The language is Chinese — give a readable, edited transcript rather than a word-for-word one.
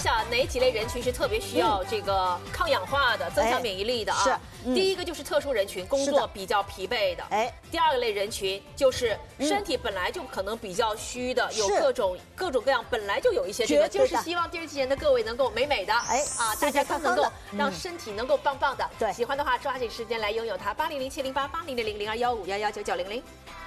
下哪几类人群是特别需要这个抗氧化的、增强免疫力的啊？ 是， 第一个就是特殊人群，工作比较疲惫的。 哎， 第二类人群就是身体本来就可能比较虚的，有各种各样，本来就有一些这个，就是希望电视机前的各位能够美美的，哎啊，大家都能够让身体能够棒棒的。 对， 喜欢的话抓紧时间来拥有它，80070880000215119900。